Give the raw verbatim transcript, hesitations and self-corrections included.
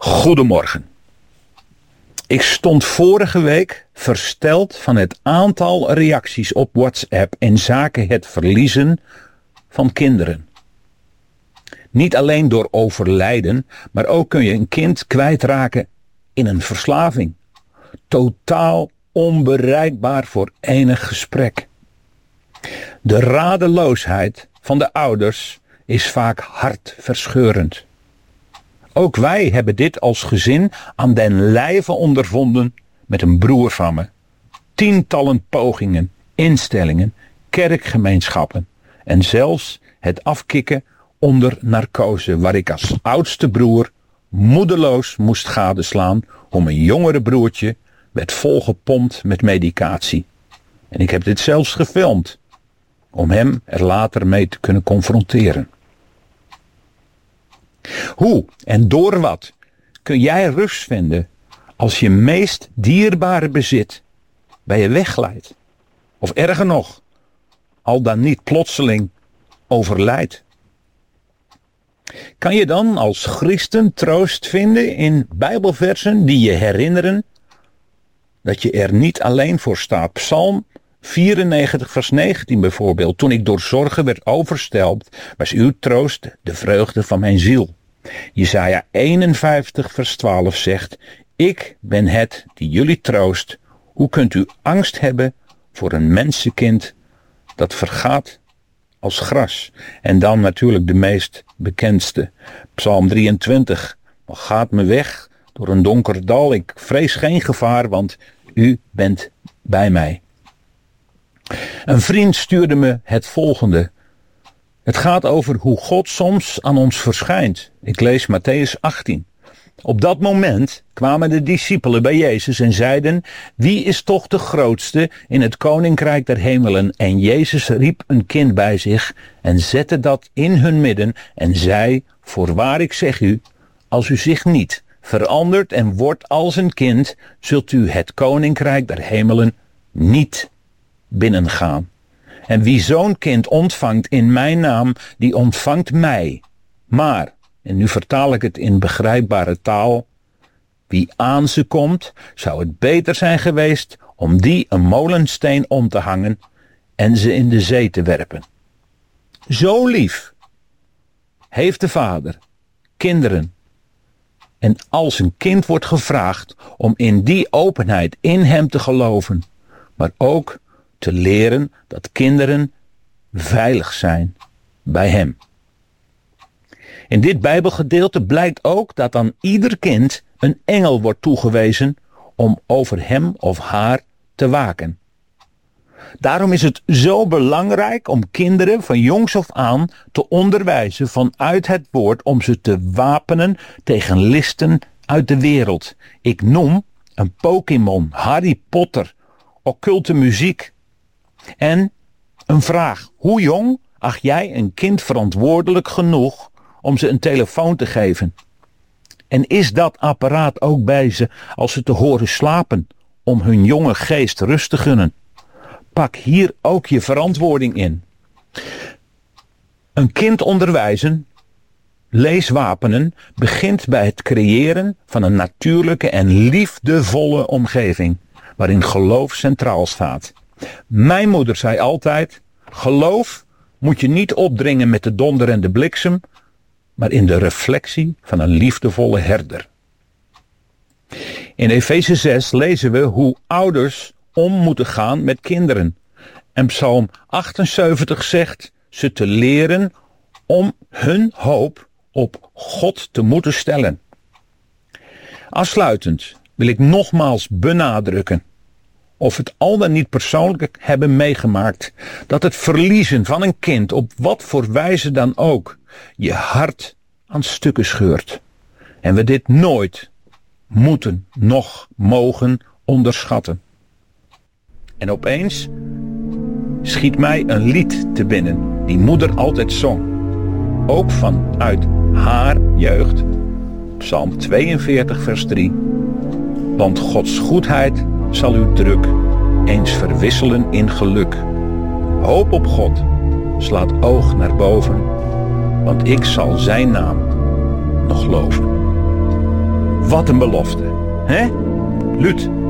Goedemorgen. Ik stond vorige week versteld van het aantal reacties op WhatsApp in zaken het verliezen van kinderen. Niet alleen door overlijden, maar ook kun je een kind kwijtraken in een verslaving. Totaal onbereikbaar voor enig gesprek. De radeloosheid van de ouders is vaak hartverscheurend. Ook wij hebben dit als gezin aan den lijve ondervonden met een broer van me. Tientallen pogingen, instellingen, kerkgemeenschappen en zelfs het afkicken onder narcose, waar ik als oudste broer moedeloos moest gadeslaan om een jongere broertje werd volgepompt met medicatie. En ik heb dit zelfs gefilmd om hem er later mee te kunnen confronteren. Hoe en door wat kun jij rust vinden als je meest dierbare bezit bij je wegglijdt? Of erger nog, al dan niet plotseling overlijdt? Kan je dan als christen troost vinden in Bijbelversen die je herinneren dat je er niet alleen voor staat? Psalm vierennegentig vers negentien bijvoorbeeld. Toen ik door zorgen werd overstelpt, was uw troost de vreugde van mijn ziel. Jesaja eenenvijftig vers twaalf zegt, ik ben het die jullie troost. Hoe kunt u angst hebben voor een mensenkind dat vergaat als gras? En dan natuurlijk de meest bekendste, Psalm drieëntwintig. Maar gaat me weg door een donker dal, ik vrees geen gevaar, want u bent bij mij. Een vriend stuurde me het volgende. Het gaat over hoe God soms aan ons verschijnt. Ik lees Mattheüs achttien. Op dat moment kwamen de discipelen bij Jezus en zeiden, wie is toch de grootste in het koninkrijk der hemelen? En Jezus riep een kind bij zich en zette dat in hun midden en zei, voorwaar ik zeg u, als u zich niet verandert en wordt als een kind, zult u het koninkrijk der hemelen niet binnengaan. En wie zo'n kind ontvangt in mijn naam, die ontvangt mij. Maar, en nu vertaal ik het in begrijpbare taal, wie aan ze komt, zou het beter zijn geweest om die een molensteen om te hangen en ze in de zee te werpen. Zo lief heeft de vader kinderen. En als een kind wordt gevraagd om in die openheid in hem te geloven, maar ook te leren dat kinderen veilig zijn bij hem. In dit Bijbelgedeelte blijkt ook dat aan ieder kind een engel wordt toegewezen om over hem of haar te waken. Daarom is het zo belangrijk om kinderen van jongs af aan te onderwijzen vanuit het woord, om ze te wapenen tegen listen uit de wereld. Ik noem een Pokémon, Harry Potter, occulte muziek. En een vraag, hoe jong acht jij een kind verantwoordelijk genoeg om ze een telefoon te geven? En is dat apparaat ook bij ze als ze te horen slapen, om hun jonge geest rust te gunnen? Pak hier ook je verantwoording in. Een kind onderwijzen, leeswapenen, begint bij het creëren van een natuurlijke en liefdevolle omgeving, waarin geloof centraal staat. Mijn moeder zei altijd, geloof moet je niet opdringen met de donder en de bliksem, maar in de reflectie van een liefdevolle herder. In Efeze zes lezen we hoe ouders om moeten gaan met kinderen. En Psalm achtenzeventig zegt ze te leren om hun hoop op God te moeten stellen. Afsluitend wil ik nogmaals benadrukken, of het al dan niet persoonlijk hebben meegemaakt, dat het verliezen van een kind, op wat voor wijze dan ook, je hart aan stukken scheurt. En we dit nooit moeten, nog mogen onderschatten. En opeens schiet mij een lied te binnen, die moeder altijd zong. Ook vanuit haar jeugd. Psalm tweeënveertig vers drie. Want Gods goedheid zal uw druk eens verwisselen in geluk. Hoop op God, slaat oog naar boven, want ik zal zijn naam nog loven. Wat een belofte. Hè? Luut,